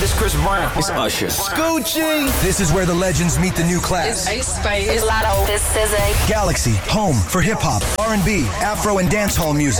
This is Chris Brown. It's Usher. Scoochie. This is where the legends meet the new class. It's Ace Spade. It's Lotto. This is Galaxy, home for hip-hop, R&B, Afro, and dancehall music.